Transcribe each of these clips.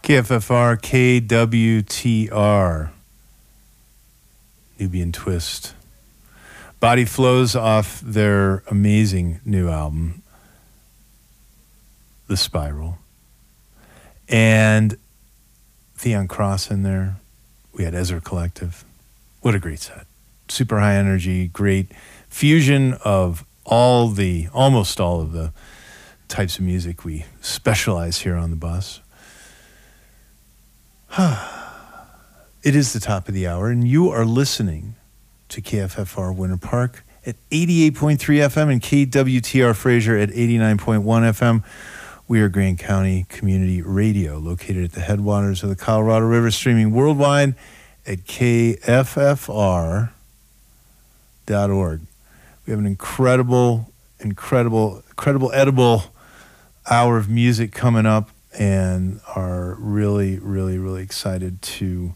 KFFR, KWTR, Nubian Twist. Body Flows off their amazing new album, The Spiral. And Theon Cross in there. We had Ezra Collective. What a great set. Super high energy, great fusion of almost all of the types of music we specialize here on the bus. It is the top of the hour, and you are listening to KFFR Winter Park at 88.3 FM and KWTR Fraser at 89.1 FM. We are Grand County Community Radio, located at the headwaters of the Colorado River, streaming worldwide at kffr.org. We have an incredible edible hour of music coming up, and are really, really, really excited to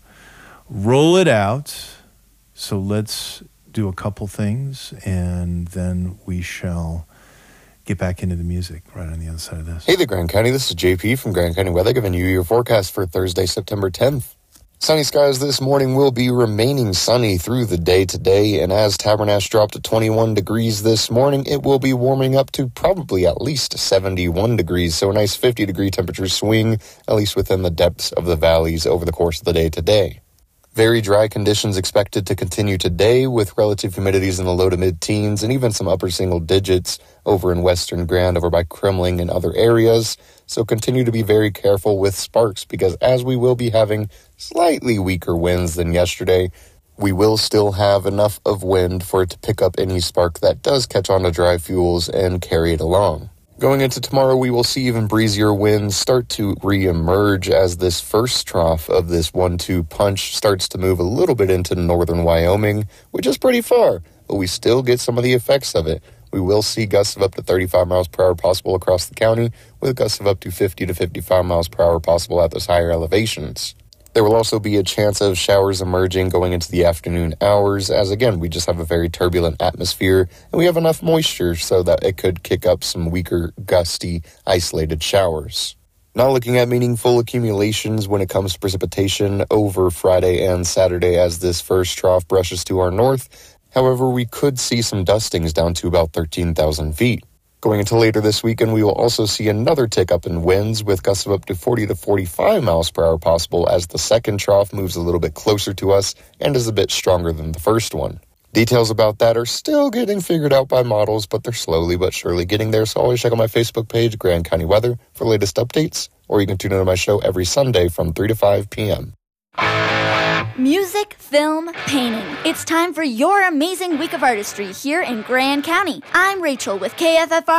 roll it out. So let's do a couple things, and then we shall get back into the music right on the other side of this. Hey there, Grand County. This is JP from Grand County Weather, giving you your forecast for Thursday, September 10th. Sunny skies this morning will be remaining sunny through the day today, and as Tabernash dropped to 21 degrees this morning, it will be warming up to probably at least 71 degrees, so a nice 50-degree temperature swing, at least within the depths of the valleys over the course of the day today. Very dry conditions expected to continue today, with relative humidities in the low to mid-teens and even some upper single digits over in western Grand, over by Kremling and other areas. So continue to be very careful with sparks, because as we will be having slightly weaker winds than yesterday, we will still have enough of wind for it to pick up any spark that does catch on to dry fuels and carry it along. Going into tomorrow, we will see even breezier winds start to re-emerge as this first trough of this 1-2 punch starts to move a little bit into northern Wyoming, which is pretty far, but we still get some of the effects of it. We will see gusts of up to 35 miles per hour possible across the county, with gusts of up to 50 to 55 miles per hour possible at those higher elevations. There will also be a chance of showers emerging going into the afternoon hours, as again, we just have a very turbulent atmosphere, and we have enough moisture so that it could kick up some weaker, gusty, isolated showers. Not looking at meaningful accumulations when it comes to precipitation over Friday and Saturday as this first trough brushes to our north. However, we could see some dustings down to about 13,000 feet. Going into later this weekend, we will also see another tick up in winds with gusts of up to 40 to 45 miles per hour possible as the second trough moves a little bit closer to us and is a bit stronger than the first one. Details about that are still getting figured out by models, but they're slowly but surely getting there, so always check out my Facebook page, Grand County Weather, for latest updates, or you can tune in to my show every Sunday from 3 to 5 p.m. Music, film, painting. It's time for your amazing week of artistry here in Grand County. I'm Rachel with KFFR.